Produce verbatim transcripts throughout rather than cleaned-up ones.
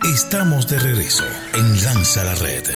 Estamos de regreso en Lanza la Red.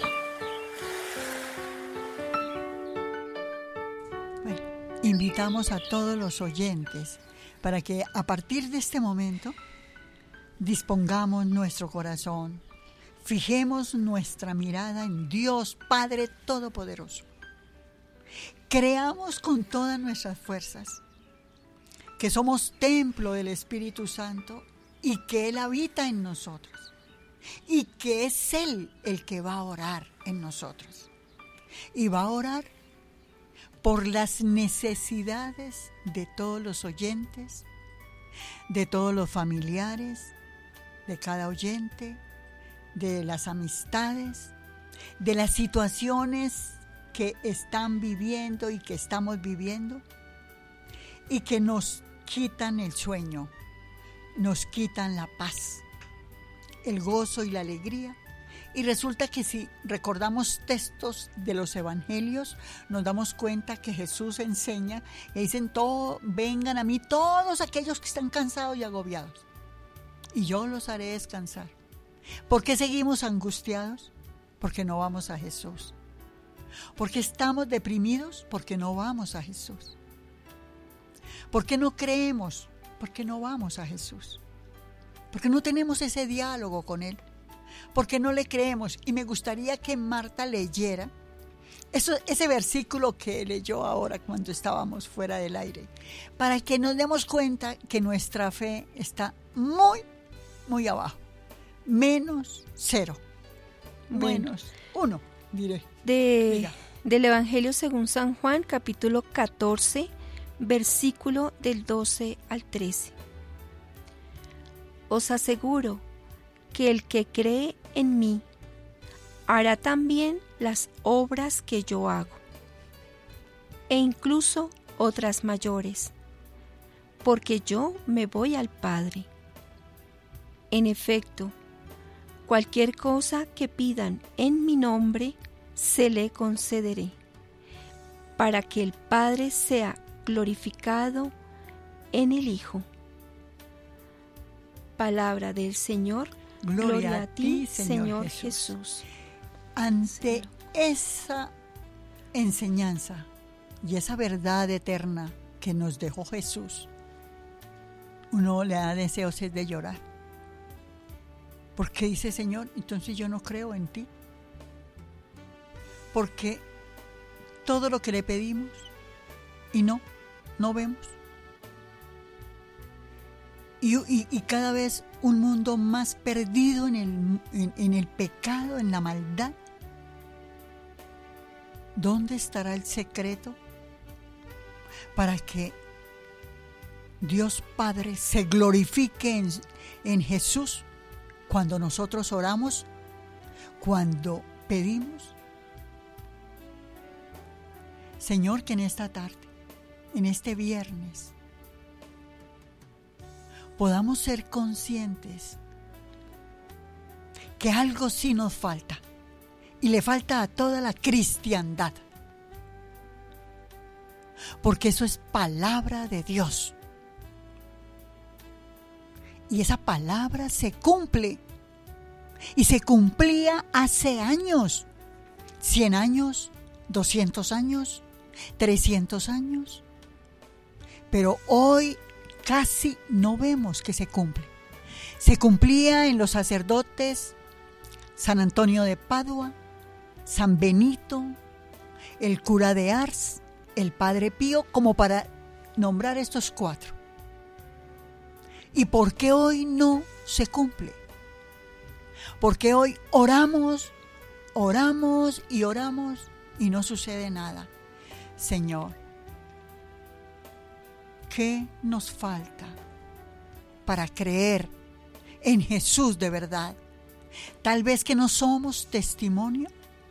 Bueno, invitamos a todos los oyentes para que a partir de este momento dispongamos nuestro corazón, fijemos nuestra mirada en Dios Padre Todopoderoso. Creamos con todas nuestras fuerzas que somos templo del Espíritu Santo y que Él habita en nosotros y que es Él el que va a orar en nosotros. Y va a orar por las necesidades de todos los oyentes, de todos los familiares, de cada oyente, de las amistades, de las situaciones que están viviendo y que estamos viviendo y que nos quitan el sueño, nos quitan la paz, el gozo y la alegría. Y resulta que si recordamos textos de los evangelios, nos damos cuenta que Jesús enseña y dicen, todo, vengan a mí todos aquellos que están cansados y agobiados, y yo los haré descansar. ¿Por qué seguimos angustiados? Porque no vamos a Jesús. ¿Por qué estamos deprimidos? Porque no vamos a Jesús. ¿Por qué no creemos? Porque no vamos a Jesús. Porque no tenemos ese diálogo con Él. Porque no le creemos. Y me gustaría que Marta leyera eso, ese versículo que leyó ahora cuando estábamos fuera del aire, para que nos demos cuenta que nuestra fe está muy, muy abajo. Menos cero. Bueno, menos uno, diré. De, del Evangelio según San Juan, capítulo catorce, versículo del doce al trece. Os aseguro que el que cree en mí hará también las obras que yo hago, e incluso otras mayores, porque yo me voy al Padre. En efecto, cualquier cosa que pidan en mi nombre, se le concederé, para que el Padre sea glorificado en el Hijo. Palabra del Señor. Gloria, Gloria a ti, Señor, Señor Jesús. Jesús. Ante esa enseñanza y esa verdad eterna que nos dejó Jesús, uno le da deseos de llorar. Porque dice, Señor, entonces yo no creo en ti. Porque todo lo que le pedimos y no, no vemos. Y, y, y cada vez un mundo más perdido en el, en, en el pecado, en la maldad. ¿Dónde estará el secreto para que Dios Padre se glorifique en, en Jesús cuando nosotros oramos, cuando pedimos? Señor, que en esta tarde, en este viernes, podamos ser conscientes que algo sí nos falta, y le falta a toda la cristiandad, porque eso es palabra de Dios, y esa palabra se cumple, y se cumplía hace años, cien años, doscientos años, trescientos años, pero hoy casi no vemos que se cumple. Se cumplía en los sacerdotes San Antonio de Padua, San Benito, el cura de Ars, el Padre Pío, como para nombrar estos cuatro. ¿Y por qué hoy no se cumple? Porque hoy oramos, oramos y oramos y no sucede nada. Señor, ¿qué nos falta para creer en Jesús de verdad? Tal vez que no somos testimonio.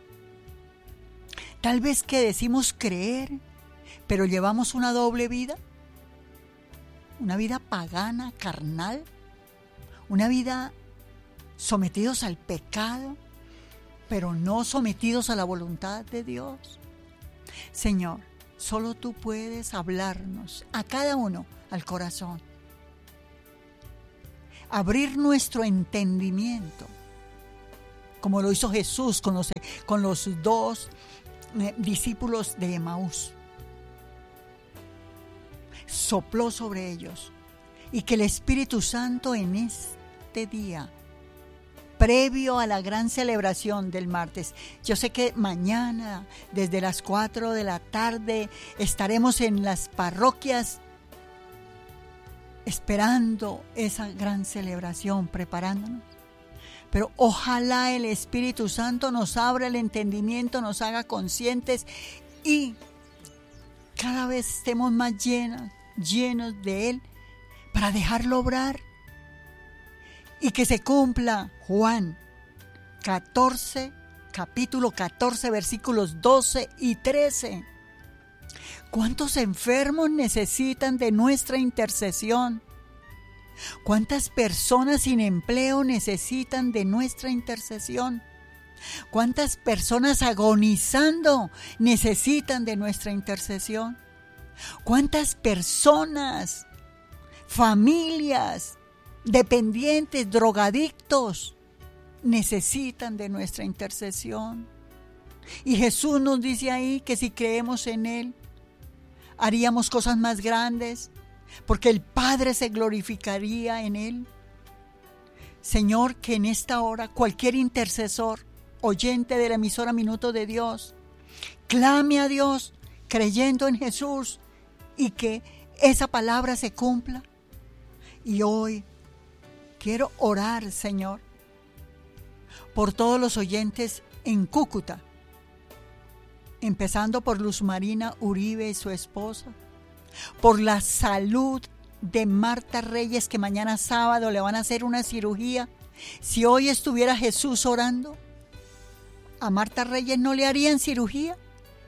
Tal vez que decimos creer, pero llevamos una doble vida. Una vida pagana, carnal. Una vida sometidos al pecado, pero no sometidos a la voluntad de Dios. Señor, solo tú puedes hablarnos a cada uno al corazón. abrir nuestro entendimiento, como lo hizo Jesús con los, con los dos eh, discípulos de Emaús. Sopló sobre ellos, y que el Espíritu Santo en este día, previo a la gran celebración del martes, yo sé que mañana desde las cuatro de la tarde estaremos en las parroquias esperando esa gran celebración, preparándonos. Pero ojalá el Espíritu Santo nos abra el entendimiento, nos haga conscientes y cada vez estemos más llenos, llenos de Él para dejarlo obrar. Y que se cumpla Juan catorce, capítulo catorce, versículos doce y trece. ¿Cuántos enfermos necesitan de nuestra intercesión? ¿Cuántas personas sin empleo necesitan de nuestra intercesión? ¿Cuántas personas agonizando necesitan de nuestra intercesión? ¿Cuántas personas, familias, dependientes, drogadictos necesitan de nuestra intercesión? Y Jesús nos dice ahí que si creemos en Él, haríamos cosas más grandes, porque el Padre se glorificaría en Él. Señor, que en esta hora cualquier intercesor, oyente de la emisora Minuto de Dios, clame a Dios creyendo en Jesús y que esa palabra se cumpla. Y hoy quiero orar, Señor, por todos los oyentes en Cúcuta, empezando por Luz Marina Uribe y su esposa, por la salud de Marta Reyes, que mañana sábado le van a hacer una cirugía. Si hoy estuviera Jesús orando, a Marta Reyes no le harían cirugía,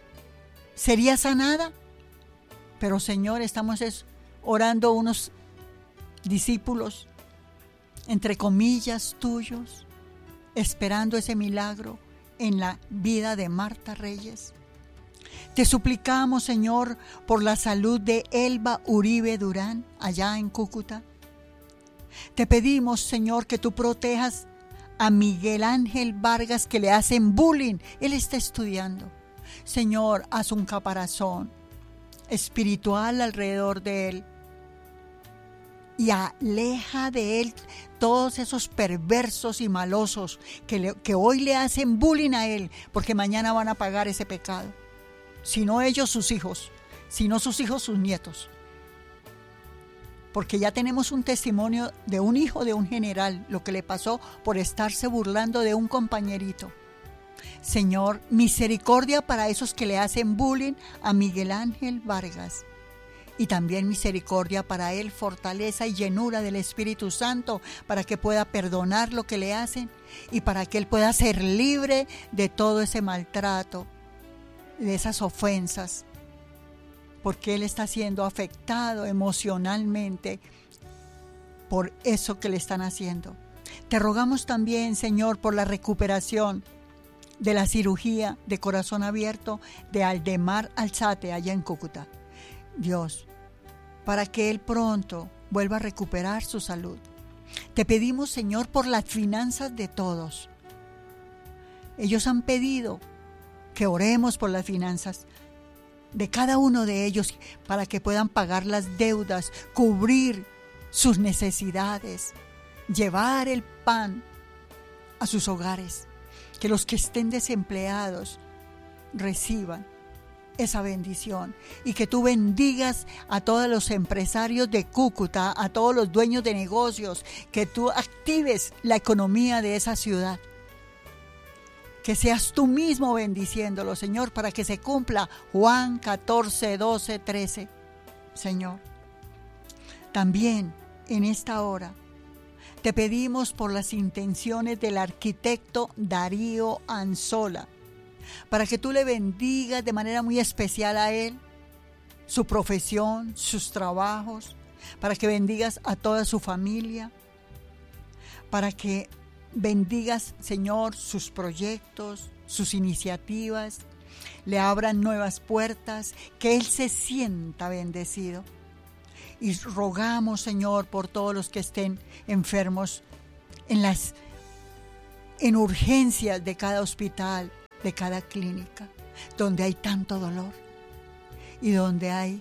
sería sanada. Pero Señor, estamos orando unos discípulos, entre comillas, tuyos, esperando ese milagro en la vida de Marta Reyes. Te suplicamos, Señor, por la salud de Elba Uribe Durán, allá en Cúcuta. Te pedimos, Señor, que tú protejas a Miguel Ángel Vargas, que le hacen bullying. Él está estudiando. Señor, haz un caparazón espiritual alrededor de él y aleja de él todos esos perversos y malosos que, le, que hoy le hacen bullying a él, porque mañana van a pagar ese pecado. Si no ellos, sus hijos, si no sus hijos, sus nietos. Porque ya tenemos un testimonio de un hijo de un general, lo que le pasó por estarse burlando de un compañerito. Señor, misericordia para esos que le hacen bullying a Miguel Ángel Vargas. Y también misericordia para él, fortaleza y llenura del Espíritu Santo, para que pueda perdonar lo que le hacen y para que él pueda ser libre de todo ese maltrato, de esas ofensas, porque él está siendo afectado emocionalmente por eso que le están haciendo. Te rogamos también, Señor, por la recuperación de la cirugía de corazón abierto de Aldemar Alzate allá en Cúcuta. Dios, para que él pronto vuelva a recuperar su salud. Te pedimos, Señor, por las finanzas de todos. Ellos han pedido que oremos por las finanzas de cada uno de ellos para que puedan pagar las deudas, cubrir sus necesidades, llevar el pan a sus hogares, que los que estén desempleados reciban esa bendición y que tú bendigas a todos los empresarios de Cúcuta, a todos los dueños de negocios, que tú actives la economía de esa ciudad. Que seas tú mismo bendiciéndolo, Señor, para que se cumpla Juan catorce, doce, trece, Señor. También en esta hora te pedimos por las intenciones del arquitecto Darío Anzola, para que tú le bendigas de manera muy especial a él, su profesión, sus trabajos, para que bendigas a toda su familia, para que bendigas, Señor, sus proyectos, sus iniciativas, le abran nuevas puertas, que él se sienta bendecido. y rogamos, Señor, por todos los que estén enfermos en las en urgencias de cada hospital, de cada clínica, donde hay tanto dolor y donde hay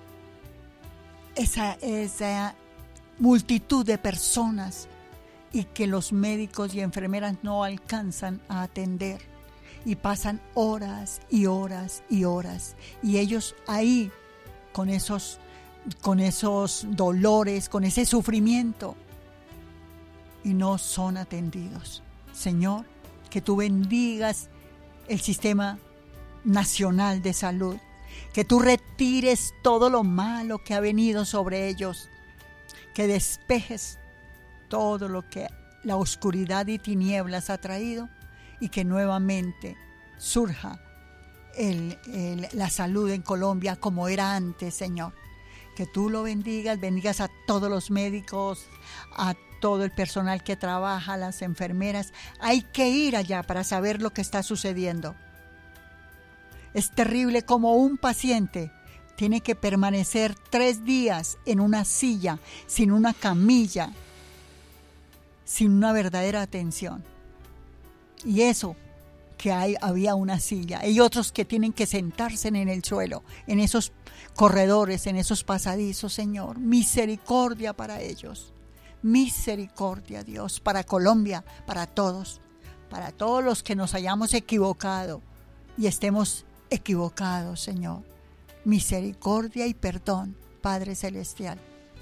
esa, esa multitud de personas y que los médicos y enfermeras no alcanzan a atender y pasan horas y horas y horas y ellos ahí con esos, con esos dolores, con ese sufrimiento y no son atendidos. Señor, que tú bendigas el sistema nacional de salud, que tú retires todo lo malo que ha venido sobre ellos, que despejes todo lo que la oscuridad y tinieblas ha traído y que nuevamente surja el, el, la salud en Colombia como era antes, Señor. Que tú lo bendigas, bendigas a todos los médicos, a todo el personal que trabaja, las enfermeras. Hay que ir allá para saber lo que está sucediendo. Es terrible como un paciente tiene que permanecer tres días en una silla, sin una camilla, sin una verdadera atención. Y eso que hay, había una silla. Hay otros que tienen que sentarse en el suelo, en esos corredores, en esos pasadizos, Señor. Misericordia para ellos. Misericordia, Dios, para Colombia, para todos, para todos los que nos hayamos equivocado y estemos equivocados, Señor. Misericordia y perdón, Padre Celestial.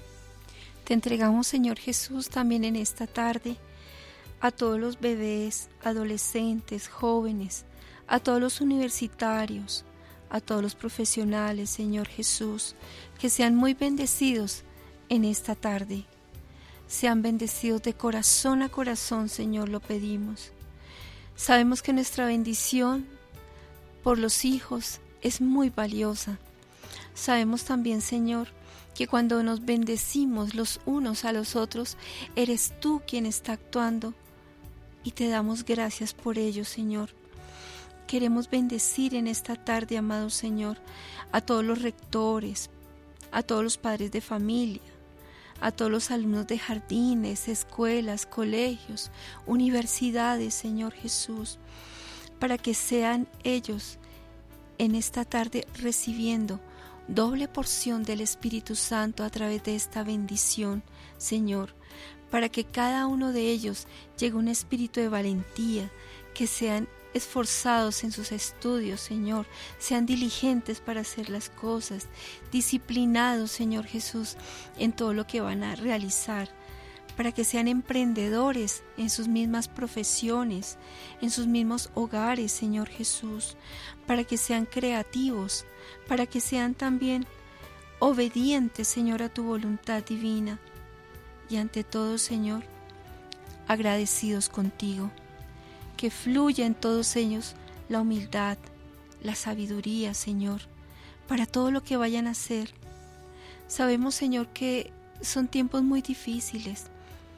Te entregamos, Señor Jesús, también en esta tarde a todos los bebés, adolescentes, jóvenes, a todos los universitarios, a todos los profesionales, Señor Jesús, que sean muy bendecidos en esta tarde. Sean bendecidos de corazón a corazón, Señor, lo pedimos. Sabemos que nuestra bendición por los hijos es muy valiosa. Sabemos también, Señor, que cuando nos bendecimos los unos a los otros, eres tú quien está actuando y te damos gracias por ello, Señor. Queremos bendecir en esta tarde, amado Señor, a todos los rectores, a todos los padres de familia, a todos los alumnos de jardines, escuelas, colegios, universidades, Señor Jesús, para que sean ellos en esta tarde recibiendo doble porción del Espíritu Santo a través de esta bendición, Señor, para que cada uno de ellos llegue un espíritu de valentía, que sean esforzados en sus estudios, Señor, sean diligentes para hacer las cosas, disciplinados, Señor Jesús, en todo lo que van a realizar, para que sean emprendedores en sus mismas profesiones, en sus mismos hogares, Señor Jesús, para que sean creativos, para que sean también obedientes, Señor, a tu voluntad divina, y ante todo, Señor, agradecidos contigo. Que fluya en todos ellos la humildad, la sabiduría, Señor, para todo lo que vayan a hacer. Sabemos, Señor, que son tiempos muy difíciles,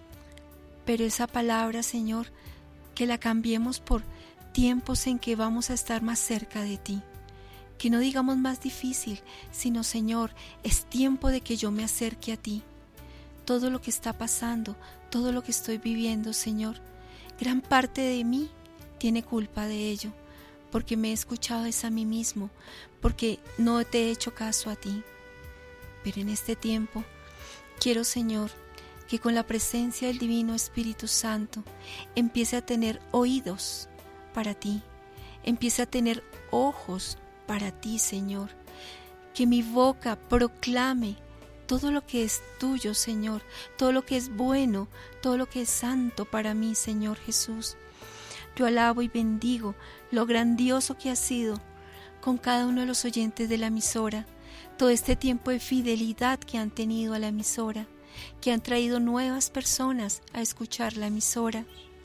pero esa palabra, Señor, que la cambiemos por tiempos en que vamos a estar más cerca de ti. Que no digamos más difícil, sino, Señor, es tiempo de que yo me acerque a ti. Todo lo que está pasando, todo lo que estoy viviendo, Señor, gran parte de mí tiene culpa de ello, porque me he escuchado es a mí mismo, porque no te he hecho caso a ti. Pero en este tiempo quiero, Señor, que con la presencia del Divino Espíritu Santo empiece a tener oídos para ti, empiece a tener ojos para ti, Señor, que mi boca proclame todo lo que es tuyo, Señor, todo lo que es bueno, todo lo que es santo para mí, Señor Jesús. Yo alabo y bendigo lo grandioso que has sido con cada uno de los oyentes de la emisora, todo este tiempo de fidelidad que han tenido a la emisora, que han traído nuevas personas a escuchar la emisora,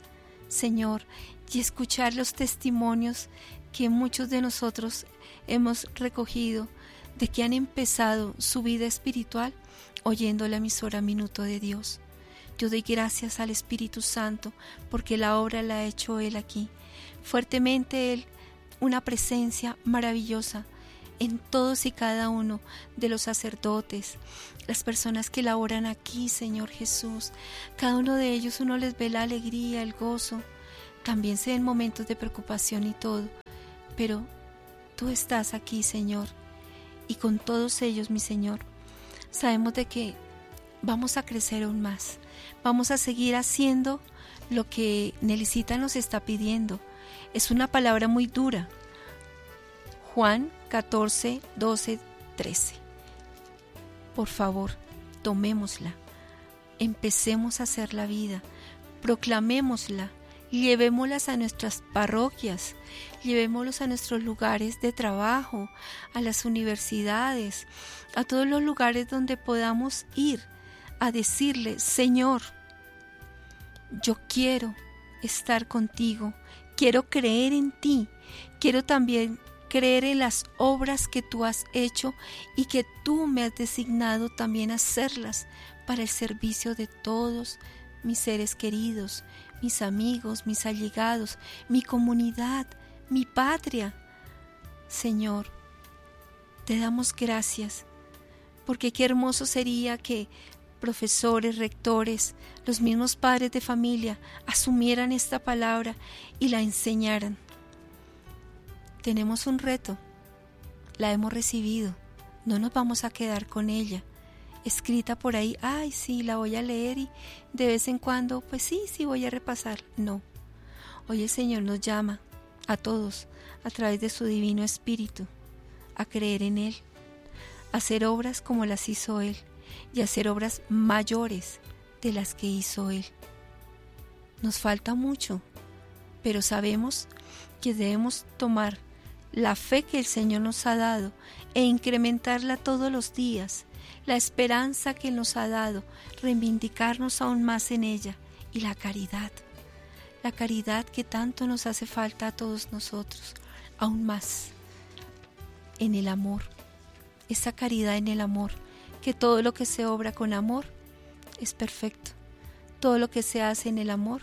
Señor, y escuchar los testimonios que muchos de nosotros hemos recogido de que han empezado su vida espiritual oyendo la emisora Minuto de Dios. Yo doy gracias al Espíritu Santo porque la obra la ha hecho Él aquí. Fuertemente Él, una presencia maravillosa en todos y cada uno de los sacerdotes, las personas que laboran aquí, Señor Jesús. Cada uno de ellos uno les ve la alegría, el gozo. También se ven momentos de preocupación y todo, pero tú estás aquí, Señor, y con todos ellos, mi Señor, sabemos de que vamos a crecer aún más, vamos a seguir haciendo lo que Nelicita nos está pidiendo. Es una palabra muy dura. Juan catorce, doce, trece. Por favor, tomémosla, empecemos a hacer la vida, proclamémosla, llevémoslas a nuestras parroquias, llevémoslos a nuestros lugares de trabajo, a las universidades, a todos los lugares donde podamos ir a decirle: Señor, yo quiero estar contigo, quiero creer en ti, quiero también creer en las obras que tú has hecho y que tú me has designado también a hacerlas para el servicio de todos mis seres queridos, mis amigos, mis allegados, mi comunidad, mi patria. Señor, te damos gracias, porque qué hermoso sería que profesores, rectores, los mismos padres de familia asumieran esta palabra y la enseñaran. Tenemos un reto, la hemos recibido, no nos vamos a quedar con ella escrita por ahí. Ay, sí, la voy a leer y de vez en cuando, pues sí, sí voy a repasar. No, hoy el Señor nos llama a todos a través de su Divino Espíritu a creer en Él, a hacer obras como las hizo Él y a hacer obras mayores de las que hizo Él. Nos falta mucho, pero sabemos que debemos tomar la fe que el Señor nos ha dado e incrementarla todos los días, la esperanza que nos ha dado, reivindicarnos aún más en ella, y la caridad, la caridad que tanto nos hace falta a todos nosotros, aún más en el amor, esa caridad en el amor, que todo lo que se obra con amor es perfecto, todo lo que se hace en el amor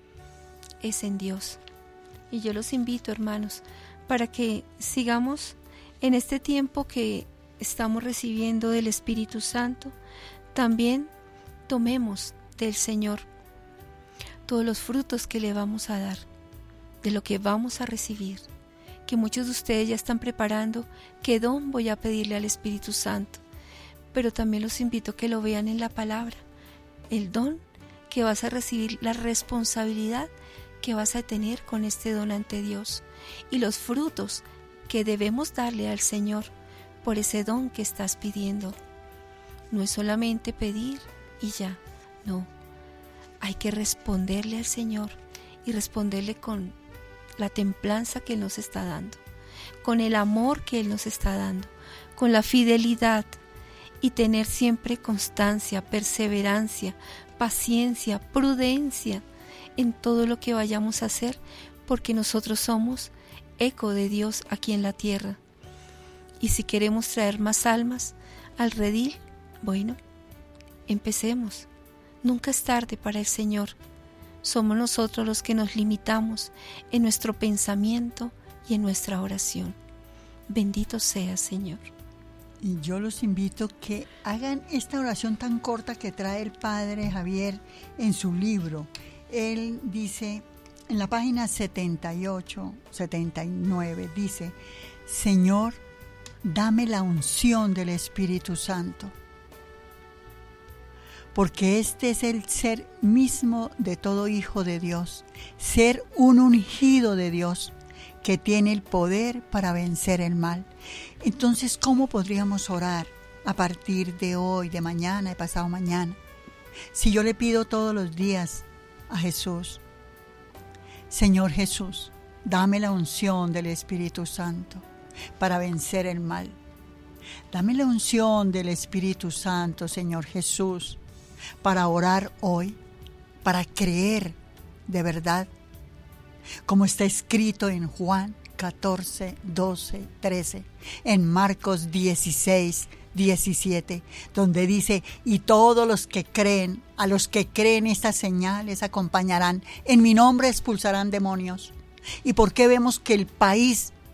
es en Dios. Y yo los invito, hermanos, para que sigamos en este tiempo que estamos recibiendo del Espíritu Santo, también tomemos del Señor todos los frutos que le vamos a dar, de lo que vamos a recibir, que muchos de ustedes ya están preparando qué don voy a pedirle al Espíritu Santo, pero también los invito a que lo vean en la palabra, el don que vas a recibir, la responsabilidad que vas a tener con este don ante Dios y los frutos que debemos darle al Señor por ese don que estás pidiendo. No es solamente pedir y ya, no. Hay que responderle al Señor y responderle con la templanza que Él nos está dando, con el amor que Él nos está dando, con la fidelidad, y tener siempre constancia, perseverancia, paciencia, prudencia en todo lo que vayamos a hacer, porque nosotros somos eco de Dios aquí en la tierra. Y si queremos traer más almas al redil, bueno, empecemos. Nunca es tarde para el Señor. Somos nosotros los que nos limitamos en nuestro pensamiento y en nuestra oración. Bendito sea, Señor. Y yo los invito que hagan esta oración tan corta que trae el Padre Javier en su libro. Él dice, en la página setenta y ocho, setenta y nueve, dice: Señor, dame la unción del Espíritu Santo, porque este es el ser mismo de todo hijo de Dios, ser un ungido de Dios, que tiene el poder para vencer el mal. Entonces, ¿cómo podríamos orar a partir de hoy, de mañana, de pasado mañana? Si yo le pido todos los días a Jesús: Señor Jesús, dame la unción del Espíritu Santo para vencer el mal. Dame la unción del Espíritu Santo, Señor Jesús, para orar hoy, para creer de verdad, como está escrito en Juan catorce, doce, trece, en Marcos dieciséis, diecisiete, donde dice: y todos los que creen, a los que creen estas señales acompañarán, en mi nombre expulsarán demonios. ¿Y por qué vemos que el país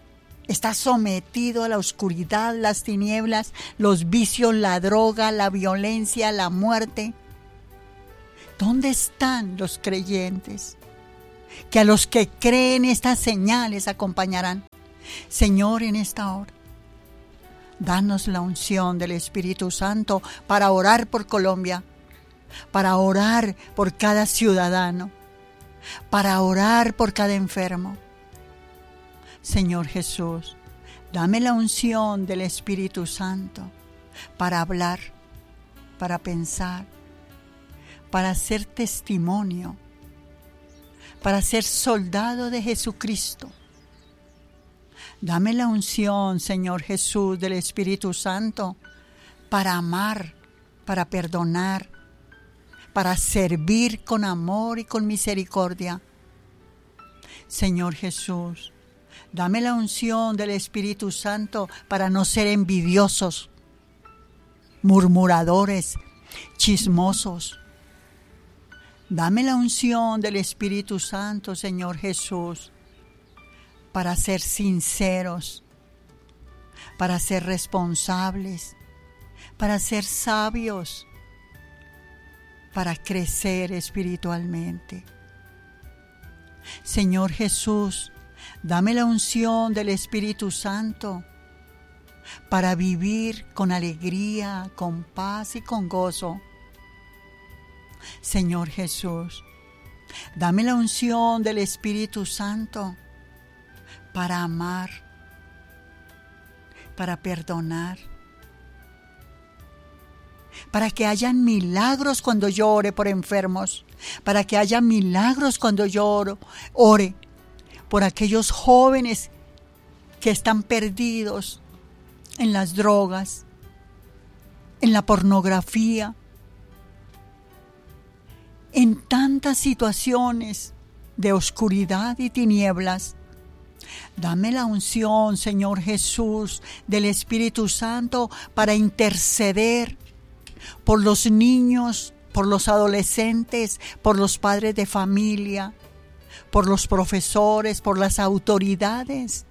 está sometido a la oscuridad, las tinieblas, los vicios, la droga, la violencia, la muerte. ¿Dónde están los creyentes? Que a los que creen estas señales acompañarán. Señor, en esta hora, danos la unción del Espíritu Santo para orar por Colombia, para orar por cada ciudadano, para orar por cada enfermo. Señor Jesús, dame la unción del Espíritu Santo para hablar, para pensar, para ser testimonio, para ser soldado de Jesucristo. Dame la unción, Señor Jesús, del Espíritu Santo para amar, para perdonar, para servir con amor y con misericordia. Señor Jesús, dame la unción del Espíritu Santo para no ser envidiosos, murmuradores, chismosos. Dame la unción del Espíritu Santo, Señor Jesús, para ser sinceros, para ser responsables, para ser sabios, para crecer espiritualmente. Señor Jesús, dame la unción del Espíritu Santo para vivir con alegría, con paz y con gozo. Señor Jesús, dame la unción del Espíritu Santo para amar, para perdonar, para que hayan milagros cuando yo ore por enfermos, para que haya milagros cuando yo oro, ore por aquellos jóvenes que están perdidos en las drogas, en la pornografía, en tantas situaciones de oscuridad y tinieblas. Dame la unción, Señor Jesús, del Espíritu Santo para interceder por los niños, por los adolescentes, por los padres de familia, por los profesores, por las autoridades.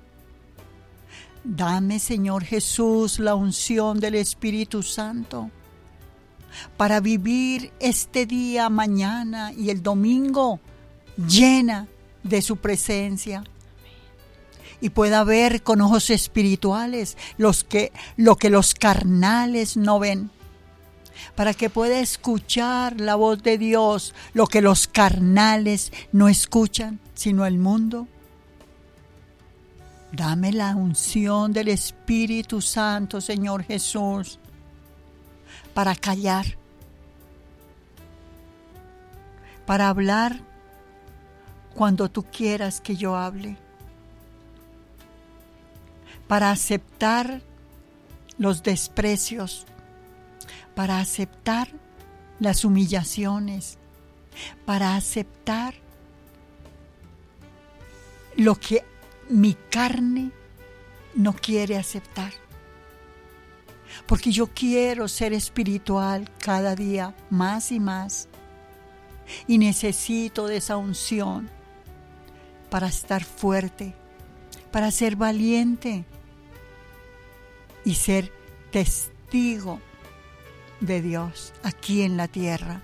Dame, Señor Jesús, la unción del Espíritu Santo para vivir este día, mañana y el domingo llena de su presencia. Y pueda ver con ojos espirituales los que, lo que los carnales no ven. Para que pueda escuchar la voz de Dios, lo que los carnales no escuchan, sino el mundo. Dame la unción del Espíritu Santo, Señor Jesús, para callar, para hablar cuando tú quieras que yo hable, para aceptar los desprecios, para aceptar las humillaciones, para aceptar lo que mi carne no quiere aceptar. Porque yo quiero ser espiritual cada día más y más. Y necesito de esa unción para estar fuerte, para ser valiente y ser testigo de Dios aquí en la tierra.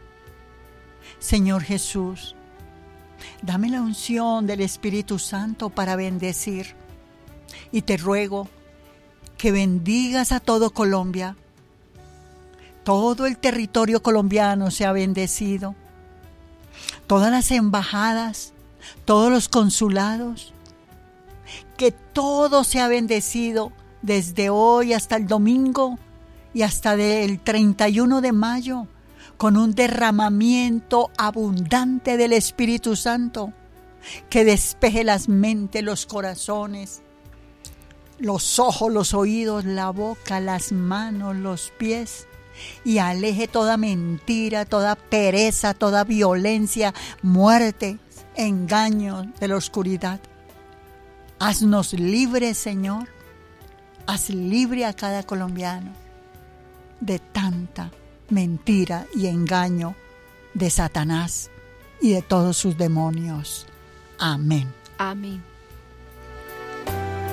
Señor Jesús, dame la unción del Espíritu Santo para bendecir. Y te ruego que bendigas a todo Colombia. Todo el territorio colombiano sea bendecido. Todas las embajadas, todos los consulados, que todo sea bendecido desde hoy hasta el domingo y hasta el treinta y uno de mayo, con un derramamiento abundante del Espíritu Santo, que despeje las mentes, los corazones, los ojos, los oídos, la boca, las manos, los pies, y aleje toda mentira, toda pereza, toda violencia, muerte, engaño de la oscuridad. Haznos libres, Señor. Haz libre a cada colombiano de tanta mentira y engaño de Satanás y de todos sus demonios. Amén. Amén.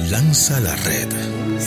Lanza la red.